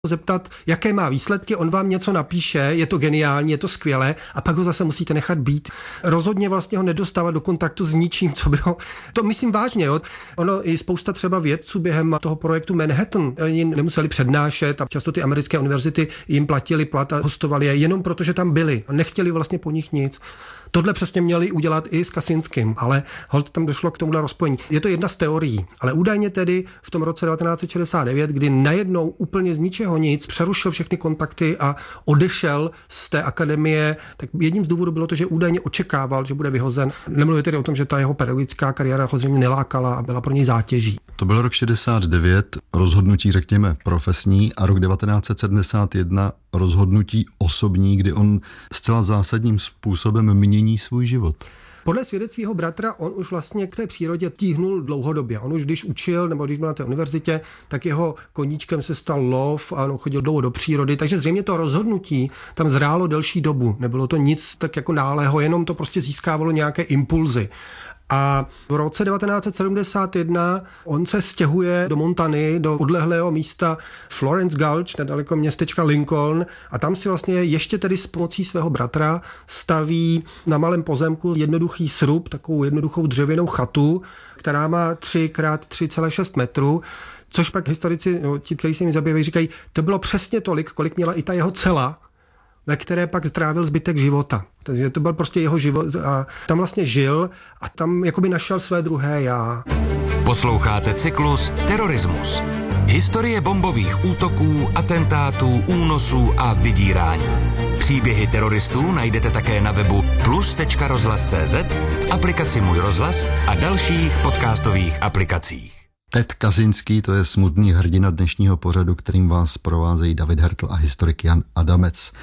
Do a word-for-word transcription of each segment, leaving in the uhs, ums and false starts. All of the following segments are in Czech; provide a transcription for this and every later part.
zeptat, jaké má výsledky, on vám něco napíše, je to geniální, je to skvělé a pak ho zase musíte nechat být. Rozhodně vlastně ho nedostávat do kontaktu s ničím, co by ho... To myslím vážně, jo. Ono i spousta třeba vědců během toho projektu Manhattan, oni nemuseli přednášet a často ty americké univerzity jim platili plat a hostovali je jenom proto, že tam byli. Nechtěli vlastně po nich nic. Tohle přesně měli udělat i s Kaczynským, ale holt tam došlo k tomuhle rozpojení. Je to jedna z teorií, ale údajně tedy v tom roce devatenáct set šedesát devět, kdy najednou úplně z ničeho nic přerušil všechny kontakty a odešel z té akademie, tak jedním z důvodů bylo to, že údajně očekával, že bude vyhozen. Nemluvím tedy o tom, že ta jeho pedagogická kariéra ho zřejmě nelákala a byla pro něj zátěží. To byl rok šedesát devět, rozhodnutí řekněme profesní, a rok devatenáct set sedmdesát jedna rozhodnutí osobní, kdy on zcela zásadním způsobem mění svůj život. Podle svědectví jeho bratra on už vlastně k té přírodě tíhnul dlouhodobě. On už když učil nebo když byl na té univerzitě, tak jeho koníčkem se stal lov a on chodil dlouho do přírody, takže zřejmě to rozhodnutí tam zrálo delší dobu. Nebylo to nic tak jako nálého, jenom to prostě získávalo nějaké impulzy. A v roce devatenáct set sedmdesát jedna on se stěhuje do Montany, do odlehlého místa Florence Gulch, nedaleko městečka Lincoln, a tam si vlastně ještě tedy s pomocí svého bratra staví na malém pozemku jednoduchý srub, takovou jednoduchou dřevěnou chatu, která má tři krát tři celé šest metrů, což pak historici, no, ti, kteří se mi zabývají, říkají, to bylo přesně tolik, kolik měla i ta jeho cela, ve které pak strávil zbytek života. Takže to byl prostě jeho život a tam vlastně žil a tam jakoby našel své druhé já. Posloucháte cyklus Terorismus. Historie bombových útoků, atentátů, únosů a vydírání. Příběhy teroristů najdete také na webu plus tečka rozhlas tečka cé zet, v aplikaci Můj rozhlas a dalších podcastových aplikacích. Ted Kaczynský, to je smutný hrdina dnešního pořadu, kterým vás provázejí David Hertl a historik Jan Adamec.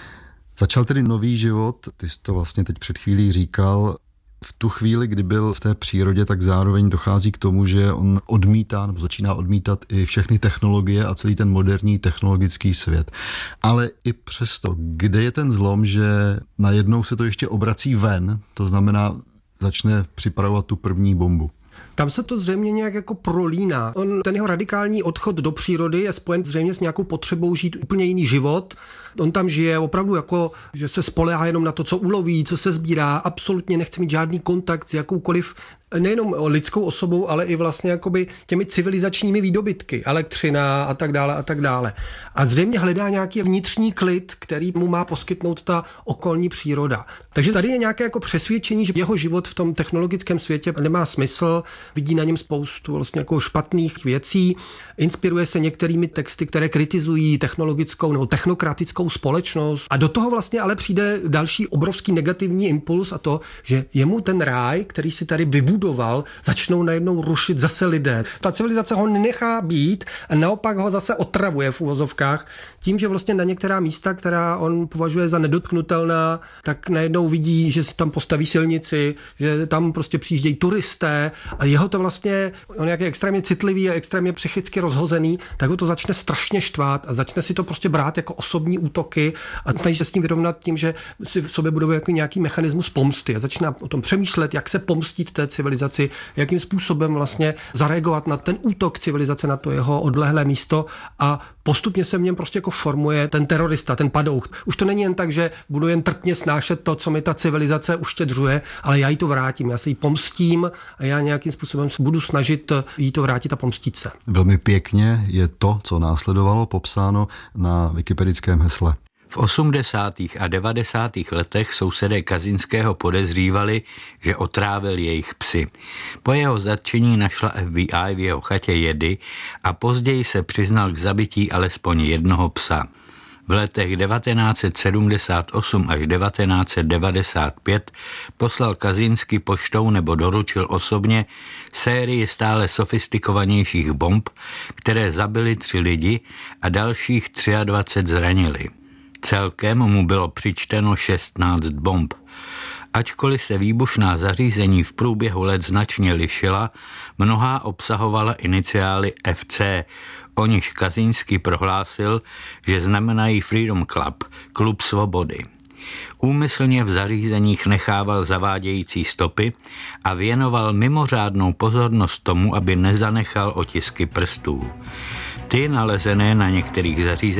Začal tedy nový život, ty jsi to vlastně teď před chvílí říkal, v tu chvíli, kdy byl v té přírodě, tak zároveň dochází k tomu, že on odmítá, nebo začíná odmítat i všechny technologie a celý ten moderní technologický svět. Ale i přesto, kde je ten zlom, že najednou se to ještě obrací ven, to znamená, začne připravovat tu první bombu? Tam se to zřejmě nějak jako prolíná. On, ten jeho radikální odchod do přírody je spojen zřejmě s nějakou potřebou žít úplně jiný život. On tam žije opravdu jako, že se spoléhá jenom na to, co uloví, co se sbírá, absolutně nechce mít žádný kontakt s jakoukoliv nejenom lidskou osobou, ale i vlastně jakoby těmi civilizačními výdobytky, elektřina a tak dále a tak dále. A zřejmě hledá nějaký vnitřní klid, který mu má poskytnout ta okolní příroda. Takže tady je nějaké jako přesvědčení, že jeho život v tom technologickém světě nemá smysl, vidí na něm spoustu vlastně jako špatných věcí, inspiruje se některými texty, které kritizují technologickou nebo technokratickou společnost a do toho vlastně ale přijde další obrovský negativní impuls a to, že jemu ten ráj, který si tady vybudoval, začnou najednou rušit zase lidé. Ta civilizace ho nenechá být a naopak ho zase otravuje v uvozovkách tím, že vlastně na některá místa, která on považuje za nedotknutelná, tak najednou vidí, že si tam postaví silnici, že tam prostě přijíždějí turisté a jeho to vlastně, on jak je extrémně citlivý a extrémně psychicky rozhozený, tak ho to začne strašně štvát a začne si to prostě brát jako osobní útoky a snaží se s tím vyrovnat tím, že si v sobě buduje jako nějaký mechanismus pomsty a začíná o tom přemýšlet, jak se pomstit té civilizaci, jakým způsobem vlastně zareagovat na ten útok civilizace na to jeho odlehlé místo a postupně se v něm prostě jako formuje ten terorista, ten padouch. Už to není jen tak, že budu jen trpně snášet to, co mi ta civilizace uštědřuje, ale já jí to vrátím, já se jí pomstím a já nějakým způsobem se budu snažit jí to vrátit a pomstit se. Velmi pěkně je to, co následovalo, popsáno na wikipedickém hesle. V osmdesátých a devadesátých letech sousedé Kaczynského podezřívali, že otrávil jejich psy. Po jeho zatčení našla F B I v jeho chatě jedy a později se přiznal k zabití alespoň jednoho psa. V letech devatenáct set sedmdesát osm až devatenáct set devadesát pět poslal Kaczynský poštou nebo doručil osobně sérii stále sofistikovanějších bomb, které zabily tři lidi a dalších dvacet tři zranili. Celkem mu bylo přičteno šestnáct bomb. Ačkoliv se výbušná zařízení v průběhu let značně lišila, mnohá obsahovala iniciály F C, o nichž Kaczynský prohlásil, že znamenají Freedom Club, klub svobody. Úmyslně v zařízeních nechával zavádějící stopy a věnoval mimořádnou pozornost tomu, aby nezanechal otisky prstů. ty nalezené na některých zařízeních